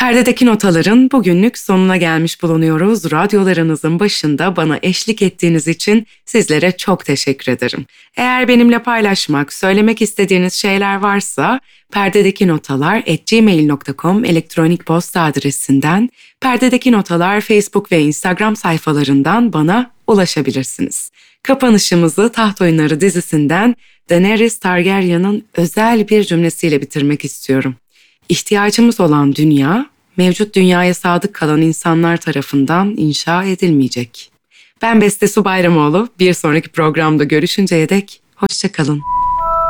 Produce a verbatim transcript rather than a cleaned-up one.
Perdedeki notaların bugünlük sonuna gelmiş bulunuyoruz. Radyolarınızın başında bana eşlik ettiğiniz için sizlere çok teşekkür ederim. Eğer benimle paylaşmak, söylemek istediğiniz şeyler varsa perdedeki notalar at gmail nokta com elektronik posta adresinden, Perdedeki Notalar Facebook ve Instagram sayfalarından bana ulaşabilirsiniz. Kapanışımızı Taht Oyunları dizisinden Daenerys Targaryen'ın özel bir cümlesiyle bitirmek istiyorum. İhtiyacımız olan dünya, mevcut dünyaya sadık kalan insanlar tarafından inşa edilmeyecek. Ben Beste Su Bayramoğlu, bir sonraki programda görüşünceye dek hoşça kalın.